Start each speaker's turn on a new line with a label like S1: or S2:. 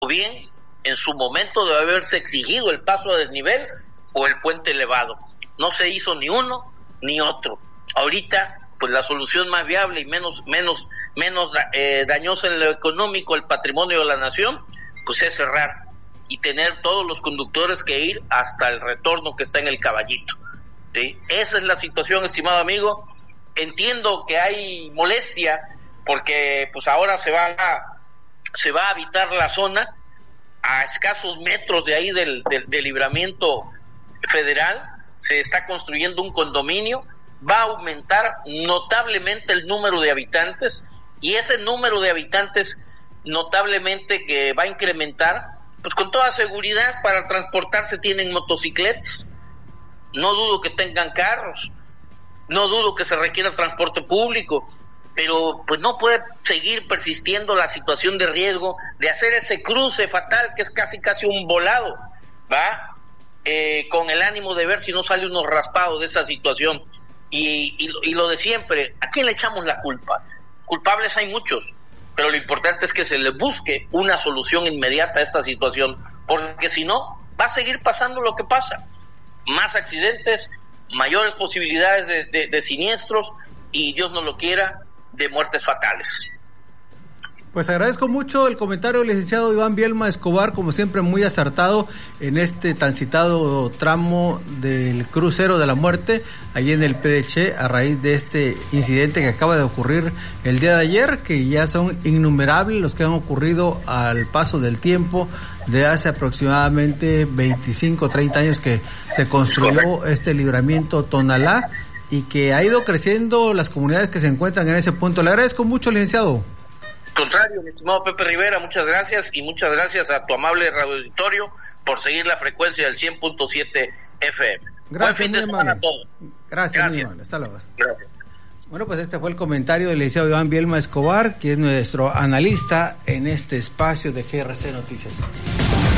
S1: bien en su momento debe haberse exigido el paso a desnivel o el puente elevado. No se hizo ni uno ni otro. Ahorita, pues la solución más viable y menos dañosa en lo económico, el patrimonio de la nación, pues es cerrar y tener todos los conductores que ir hasta el retorno que está en el Caballito, ¿sí? Esa es la situación, estimado amigo. Entiendo que hay molestia porque pues ahora se va a habitar la zona a escasos metros de ahí del Libramiento Federal. Se está construyendo un condominio, va a aumentar notablemente el número de habitantes, y ese número de habitantes notablemente que va a incrementar, pues con toda seguridad para transportarse tienen motocicletas, no dudo que tengan carros, no dudo que se requiera transporte público, pero pues no puede seguir persistiendo la situación de riesgo de hacer ese cruce fatal que es casi un volado, ¿va? Con el ánimo de ver si no sale uno raspado de esa situación. Y lo de siempre, ¿a quién le echamos la culpa? Culpables hay muchos, pero lo importante es que se le busque una solución inmediata a esta situación, porque si no, va a seguir pasando lo que pasa. Más accidentes, mayores posibilidades de siniestros y, Dios no lo quiera, de muertes fatales.
S2: Pues agradezco mucho el comentario del licenciado Iván Bielma Escobar, como siempre muy acertado en este tan citado tramo del crucero de la muerte, allí en el PDC, a raíz de este incidente que acaba de ocurrir el día de ayer, que ya son innumerables los que han ocurrido al paso del tiempo, de hace aproximadamente 25, 30 años que se construyó este libramiento Tonalá, y que ha ido creciendo las comunidades que se encuentran en ese punto. Le agradezco mucho, licenciado.
S1: Contrario, mi estimado Pepe Rivera, muchas gracias, y muchas gracias a tu amable radio auditorio por seguir la frecuencia del 100.7 FM.
S2: Gracias,
S1: buen fin de semana a todos.
S2: Gracias. Muy amable. Hasta luego.
S1: Gracias.
S2: Bueno, pues este fue el comentario del licenciado Iván Bielma Escobar, que es nuestro analista en este espacio de GRC Noticias.